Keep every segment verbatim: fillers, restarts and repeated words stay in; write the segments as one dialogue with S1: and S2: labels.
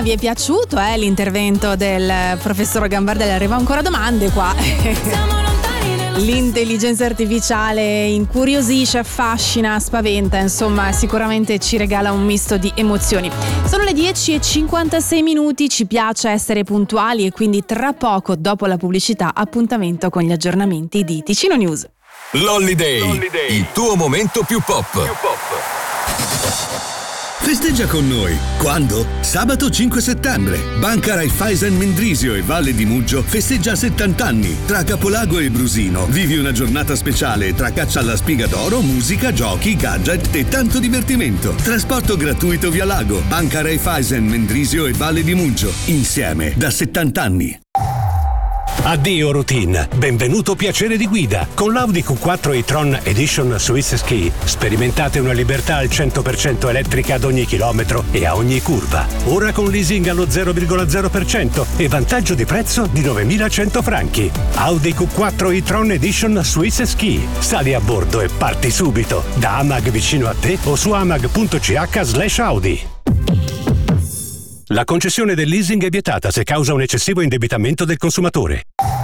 S1: vi è piaciuto eh, l'intervento del professor Gambardella? Arriva ancora domande qua. L'intelligenza artificiale incuriosisce, affascina, spaventa, insomma sicuramente ci regala un misto di emozioni. Sono le dieci e cinquantasei minuti, ci piace essere puntuali e quindi tra poco, dopo la pubblicità, appuntamento con gli aggiornamenti di Ticino News.
S2: L'Holiday, L'Holiday, il tuo momento più pop. Più pop.
S3: Festeggia con noi. Quando? Sabato cinque settembre. Banca Raiffeisen Mendrisio e Valle di Muggio festeggia settanta anni. Tra Capolago e Brusino vivi una giornata speciale tra caccia alla spiga d'oro, musica, giochi, gadget e tanto divertimento. Trasporto gratuito via lago. Banca Raiffeisen Mendrisio e Valle di Muggio. Insieme da settanta anni.
S4: Addio routine, benvenuto piacere di guida. Con l'Audi Q quattro e-tron Edition Swiss Ski sperimentate una libertà al cento per cento elettrica ad ogni chilometro e a ogni curva. Ora con leasing allo zero virgola zero per cento e vantaggio di prezzo di novemilacento franchi. Audi Q quattro e-tron Edition Swiss Ski. Sali a bordo e parti subito. Da Amag vicino a te o su amag.ch slash Audi. La concessione del leasing è vietata se causa un eccessivo indebitamento del consumatore.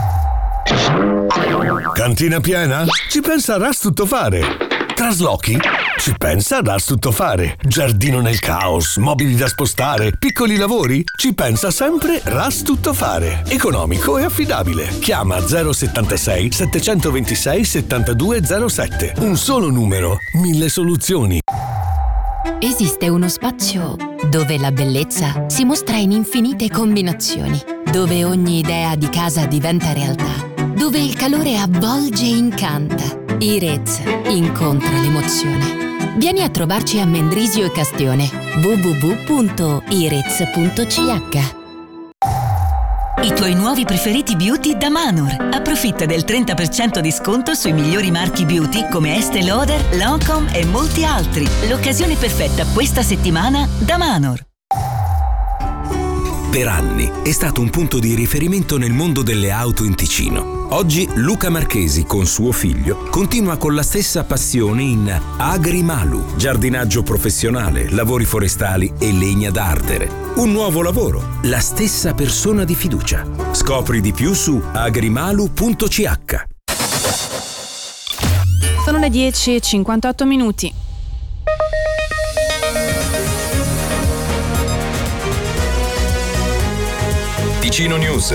S3: Cantina piena? Ci pensa Ras Tuttofare. Traslochi? Ci pensa Ras Tuttofare. Giardino nel caos, mobili da spostare, piccoli lavori? Ci pensa sempre Ras Tuttofare. Economico e affidabile. Chiama zero settantasei settecentoventisei settantadue zero sette. Un solo numero, mille soluzioni.
S5: Esiste uno spazio dove la bellezza si mostra in infinite combinazioni, dove ogni idea di casa diventa realtà, dove il calore avvolge e incanta. Irez incontra l'emozione. Vieni a trovarci a Mendrisio e Castione. w w w punto irez punto c h.
S6: I tuoi nuovi preferiti beauty da Manor. Approfitta del trenta per cento di sconto sui migliori marchi beauty come Estée Lauder, Lancôme e molti altri. L'occasione perfetta questa settimana da Manor.
S7: Per anni è stato un punto di riferimento nel mondo delle auto in Ticino. Oggi Luca Marchesi con suo figlio continua con la stessa passione in Agrimalu, giardinaggio professionale, lavori forestali e legna da ardere. Un nuovo lavoro, la stessa persona di fiducia. Scopri di più su agrimalu punto c h.
S1: Sono le dieci e cinquantotto minuti.
S2: Ticino News.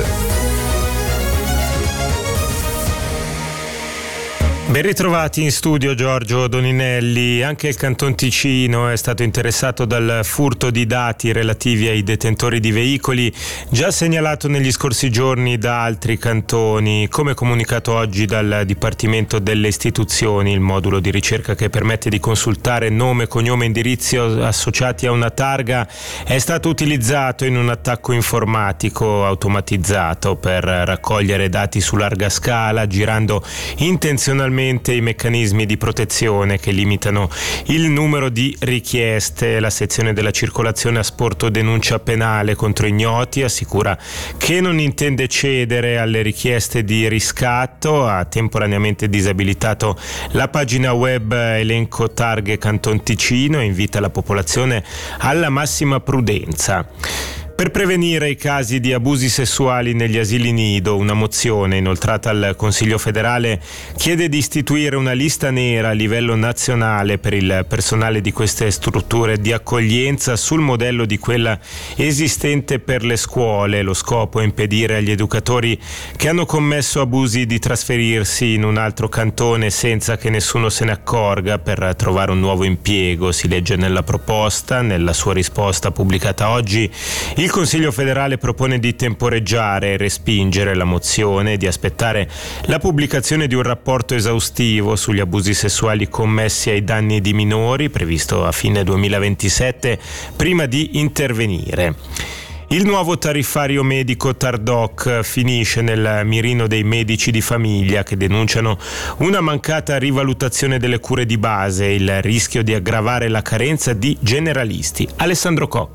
S8: Ben ritrovati in studio Giorgio Doninelli. Anche il Canton Ticino è stato interessato dal furto di dati relativi ai detentori di veicoli, già segnalato negli scorsi giorni da altri cantoni. Come comunicato oggi dal Dipartimento delle Istituzioni, il modulo di ricerca che permette di consultare nome, cognome e indirizzo associati a una targa è stato utilizzato in un attacco informatico automatizzato per raccogliere dati su larga scala, girando intenzionalmente i meccanismi di protezione che limitano il numero di richieste. La sezione della circolazione ha sporto denuncia penale contro ignoti, assicura che non intende cedere alle richieste di riscatto, ha temporaneamente disabilitato la pagina web elenco targhe Canton Ticino e invita la popolazione alla massima prudenza. Per prevenire i casi di abusi sessuali negli asili nido, una mozione inoltrata al Consiglio federale chiede di istituire una lista nera a livello nazionale per il personale di queste strutture di accoglienza sul modello di quella esistente per le scuole. Lo scopo è impedire agli educatori che hanno commesso abusi di trasferirsi in un altro cantone senza che nessuno se ne accorga per trovare un nuovo impiego, si legge nella proposta. Nella sua risposta pubblicata oggi, il Consiglio federale propone di temporeggiare e respingere la mozione e di aspettare la pubblicazione di un rapporto esaustivo sugli abusi sessuali commessi ai danni di minori, previsto a fine duemilaventisette, prima di intervenire. Il nuovo tariffario medico Tardoc finisce nel mirino dei medici di famiglia che denunciano una mancata rivalutazione delle cure di base e il rischio di aggravare la carenza di generalisti. Alessandro Cocca.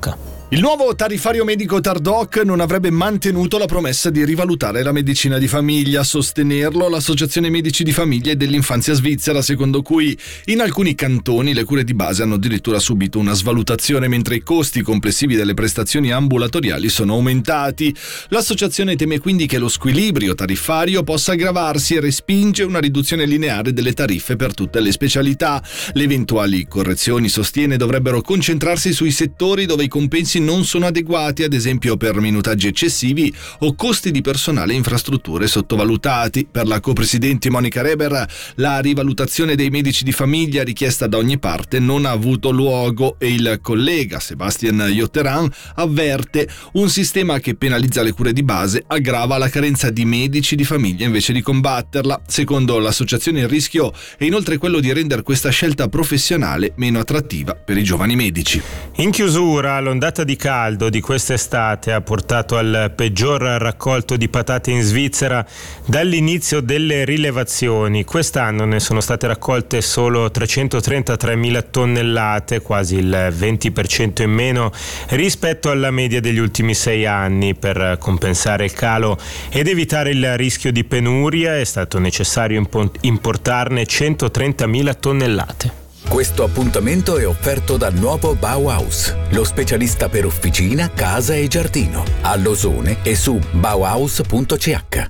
S9: Il nuovo tariffario medico Tardoc non avrebbe mantenuto la promessa di rivalutare la medicina di famiglia. A sostenerlo l'Associazione Medici di Famiglia e dell'Infanzia Svizzera, secondo cui in alcuni cantoni le cure di base hanno addirittura subito una svalutazione, mentre i costi complessivi delle prestazioni ambulatoriali sono aumentati. L'associazione teme quindi che lo squilibrio tariffario possa aggravarsi e respinge una riduzione lineare delle tariffe per tutte le specialità. Le eventuali correzioni, sostiene, dovrebbero concentrarsi sui settori dove i compensi non sono adeguati, ad esempio per minutaggi eccessivi o costi di personale e infrastrutture sottovalutati. Per la copresidente Monica Reber, la rivalutazione dei medici di famiglia richiesta da ogni parte non ha avuto luogo e il collega Sebastian Jotteran avverte: un sistema che penalizza le cure di base aggrava la carenza di medici di famiglia invece di combatterla. Secondo l'associazione il rischio è inoltre quello di rendere questa scelta professionale meno attrattiva per i giovani medici.
S8: In chiusura, l'ondata di caldo di quest'estate ha portato al peggior raccolto di patate in Svizzera dall'inizio delle rilevazioni. Quest'anno ne sono state raccolte solo trecentotrentatremila tonnellate, quasi il venti per cento in meno rispetto alla media degli ultimi sei anni. Per compensare il calo ed evitare il rischio di penuria è stato necessario importarne centotrentamila tonnellate.
S2: Questo appuntamento è offerto dal nuovo Bauhaus, lo specialista per officina, casa e giardino, a Losone e su bauhaus punto c h.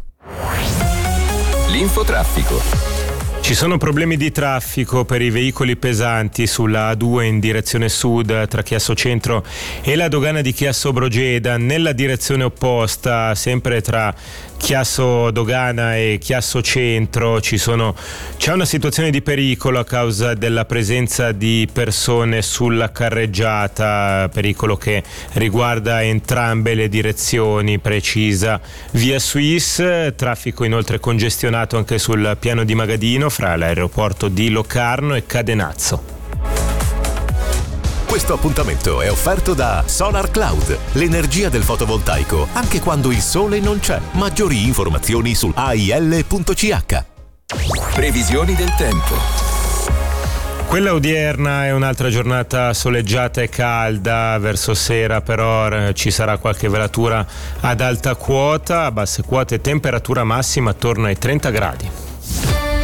S8: L'infotraffico. Ci sono problemi di traffico per i veicoli pesanti sulla A due in direzione sud tra Chiasso Centro e la dogana di Chiasso Brogeda. Nella direzione opposta, sempre tra Chiasso Dogana e Chiasso Centro, ci sono, c'è una situazione di pericolo a causa della presenza di persone sulla carreggiata, pericolo che riguarda entrambe le direzioni, precisa via Suisse. Traffico inoltre congestionato anche sul piano di Magadino fra l'aeroporto di Locarno e Cadenazzo.
S10: Questo appuntamento è offerto da Solar Cloud, l'energia del fotovoltaico anche quando il sole non c'è. Maggiori informazioni su a i l punto c h.
S2: Previsioni del tempo.
S8: Quella odierna è un'altra giornata soleggiata e calda, verso sera però ci sarà qualche velatura ad alta quota, a basse quote temperatura massima attorno ai trenta gradi.